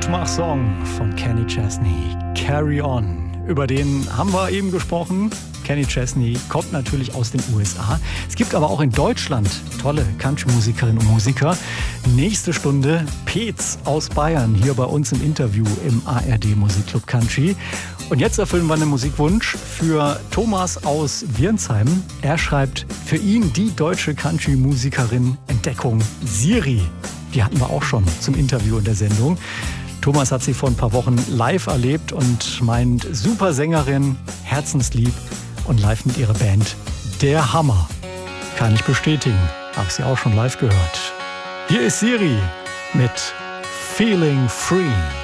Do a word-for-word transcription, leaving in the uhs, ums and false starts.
Weltmach-Song von Kenny Chesney, Carry On. Über den haben wir eben gesprochen. Kenny Chesney kommt natürlich aus den U S A. Es gibt aber auch in Deutschland tolle Country-Musikerinnen und Musiker. Nächste Stunde Peetz aus Bayern hier bei uns im Interview im A R D Musikclub Country. Und jetzt erfüllen wir einen Musikwunsch für Thomas aus Wirnsheim. Er schreibt für ihn die deutsche Country-Musikerin Entdeckung Siri. Die hatten wir auch schon zum Interview in der Sendung. Thomas hat sie vor ein paar Wochen live erlebt und meint, super Sängerin, herzenslieb und live mit ihrer Band. Der Hammer. Kann ich bestätigen. Hab sie auch schon live gehört. Hier ist Siri mit Feeling Free.